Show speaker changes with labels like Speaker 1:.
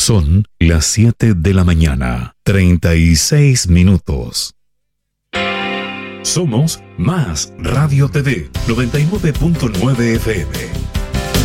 Speaker 1: Son las 7 de la mañana, 36 minutos. Somos Más Radio TV 99.9 FM.